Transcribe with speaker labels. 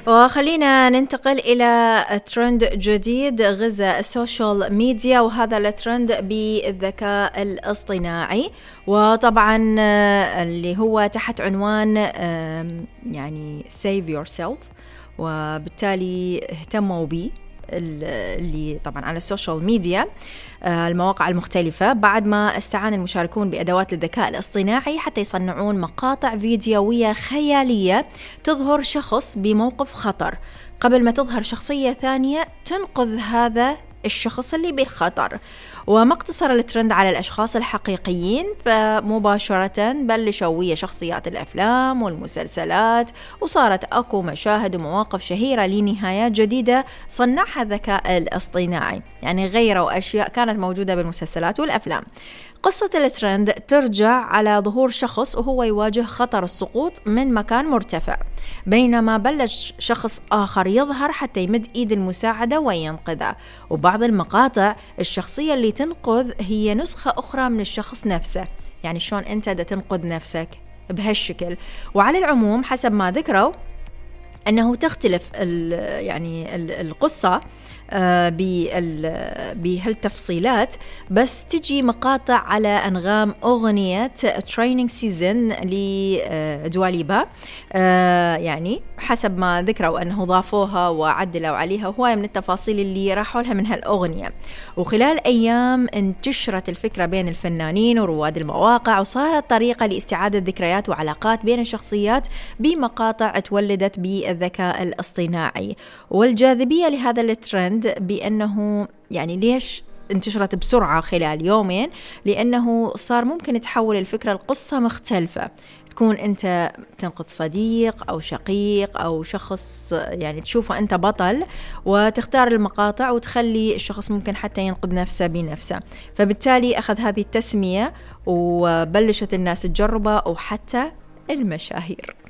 Speaker 1: وخلينا ننتقل إلى ترند جديد غزا السوشيال ميديا، وهذا الترند بالذكاء الاصطناعي، وطبعا اللي هو تحت عنوان يعني save yourself، وبالتالي اهتموا به اللي طبعا على السوشيال ميديا المواقع المختلفة بعد ما استعان المشاركون بأدوات الذكاء الاصطناعي حتى يصنعون مقاطع فيديوية خيالية تظهر شخص بموقف خطر قبل ما تظهر شخصية ثانية تنقذ هذا الشخص اللي بالخطر. وما اقتصر الترند على الأشخاص الحقيقيين، فمباشرة بلشوا ويا شخصيات الأفلام والمسلسلات، وصارت أكو مشاهد ومواقف شهيرة لنهايات جديدة صنعها الذكاء الاصطناعي، يعني غيروا أشياء كانت موجودة بالمسلسلات والأفلام. قصة الترند ترجع على ظهور شخص وهو يواجه خطر السقوط من مكان مرتفع، بينما بلش شخص آخر يظهر حتى يمد إيد المساعدة وينقذه. وبعض المقاطع الشخصية اللي تنقذ هي نسخة أخرى من الشخص نفسه، يعني شلون أنت دا تنقذ نفسك بهالشكل. وعلى العموم حسب ما ذكروا أنه تختلف القصة بهالتفصيلات، بس تجي مقاطع على أنغام أغنية تريننج سيزن لدواليبا، يعني حسب ما ذكروا أنه ضافوها وعدلوا عليها، وهو من التفاصيل اللي راحوا لها من هالأغنية. وخلال أيام انتشرت الفكرة بين الفنانين ورواد المواقع، وصارت طريقة لاستعادة ذكريات وعلاقات بين الشخصيات بمقاطع تولدت بالذكاء الاصطناعي. والجاذبية لهذا الترند بأنه يعني ليش انتشرت بسرعة خلال يومين، لأنه صار ممكن تحول الفكرة القصة مختلفة، تكون أنت تنقذ صديق أو شقيق أو شخص يعني تشوفه أنت بطل، وتختار المقاطع وتخلي الشخص ممكن حتى ينقذ نفسه بنفسه. فبالتالي أخذ هذه التسمية وبلشت الناس تجربه، وحتى المشاهير.